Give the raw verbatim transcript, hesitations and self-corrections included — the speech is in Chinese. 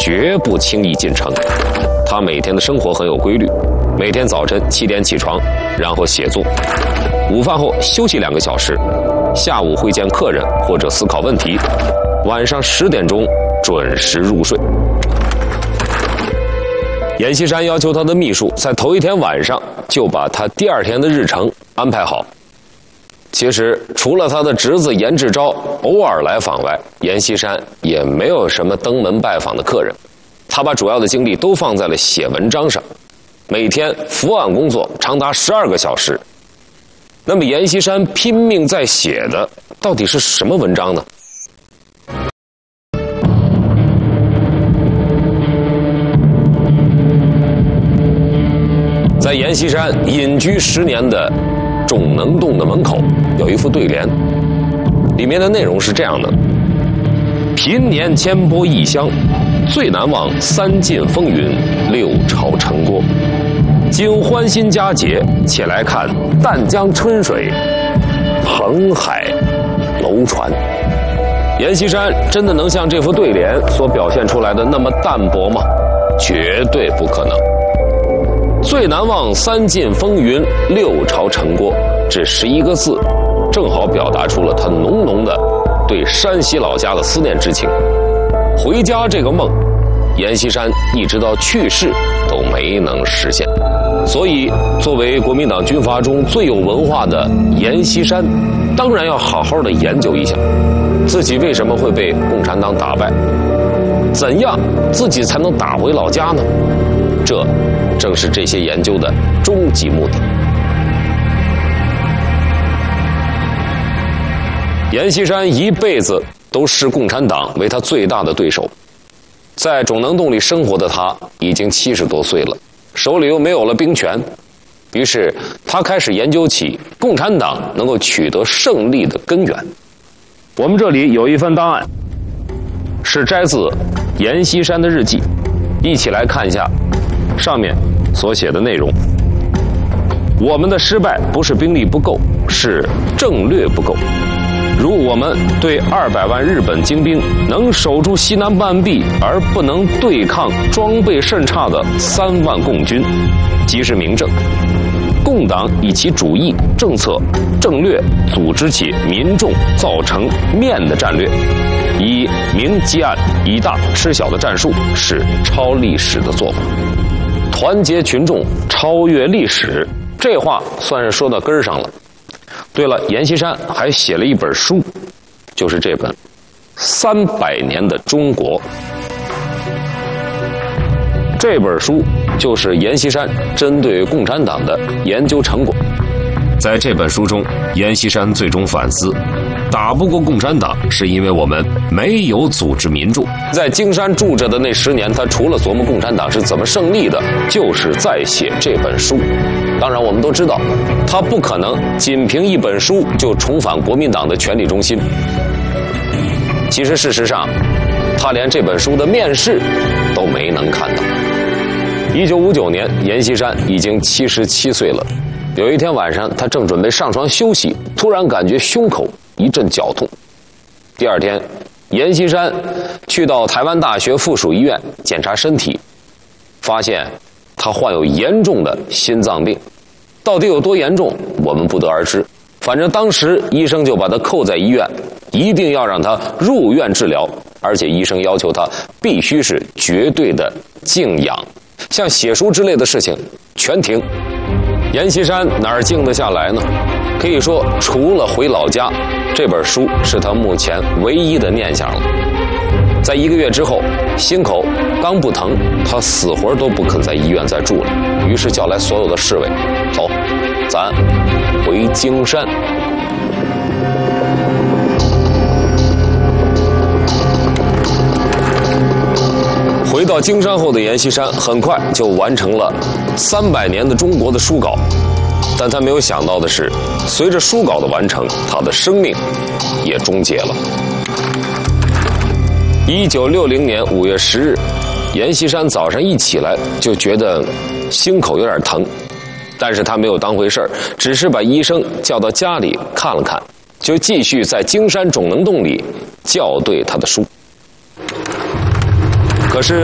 绝不轻易进城。他每天的生活很有规律，每天早晨七点起床，然后写作，午饭后休息两个小时，下午会见客人或者思考问题，晚上十点钟准时入睡。阎锡山要求他的秘书在头一天晚上就把他第二天的日程安排好。其实除了他的侄子阎志昭偶尔来访外，阎锡山也没有什么登门拜访的客人。他把主要的精力都放在了写文章上，每天伏案工作长达十二个小时。那么阎锡山拼命在写的到底是什么文章呢？在阎锡山隐居十年的种能洞的门口有一副对联，里面的内容是这样的：贫年千波异乡，最难忘三晋风云，六朝陈国。今欢欣佳节，且来看淡江春水，横海楼船。阎锡山真的能像这副对联所表现出来的那么淡泊吗？绝对不可能。最难忘三晋风云，六朝陈国，这十一个字正好表达出了他浓浓的对山西老家的思念之情。回家这个梦，阎锡山一直到去世都没能实现。所以作为国民党军阀中最有文化的阎锡山，当然要好好的研究一下自己为什么会被共产党打败，怎样自己才能打回老家呢？这正是这些研究的终极目的。阎锡山一辈子都视共产党为他最大的对手，在种能洞里生活的他已经七十多岁了，手里又没有了兵权，于是他开始研究起共产党能够取得胜利的根源。我们这里有一份档案，是摘自阎锡山的日记，一起来看一下上面所写的内容。我们的失败不是兵力不够，是政略不够。如我们对二百万日本精兵能守住西南半壁而不能对抗装备甚差的三万共军，即是明证。共党以其主义、政策、政略组织起民众造成面的战略，以明击暗、以大吃小的战术，是超历史的做法。团结群众，超越历史，这话算是说到根儿上了。对了，阎锡山还写了一本书，就是这本《三百年的中国》。这本书就是阎锡山针对共产党的研究成果。在这本书中，阎锡山最终反思，打不过共产党是因为我们没有组织民众。在京山住着的那十年，他除了琢磨共产党是怎么胜利的，就是在写这本书。当然我们都知道，他不可能仅凭一本书就重返国民党的权力中心。其实事实上，他连这本书的面世都没能看到。一九五九年，阎锡山已经七十七岁了。有一天晚上，他正准备上床休息，突然感觉胸口一阵绞痛。第二天，阎锡山去到台湾大学附属医院检查身体，发现他患有严重的心脏病。到底有多严重，我们不得而知。反正当时医生就把他扣在医院，一定要让他入院治疗，而且医生要求他必须是绝对的静养，像写书之类的事情全停。阎锡山哪儿静得下来呢？可以说，除了回老家，这本书是他目前唯一的念想了。在一个月之后，心口刚不疼，他死活都不肯在医院再住了，于是叫来所有的侍卫，走，咱回京山。回到京山后的阎锡山很快就完成了《三百年的中国》的书稿，但他没有想到的是，随着书稿的完成，他的生命也终结了。一九六零年五月十日，阎锡山早上一起来就觉得心口有点疼，但是他没有当回事儿，只是把医生叫到家里看了看，就继续在京山种能洞里校对他的书。可是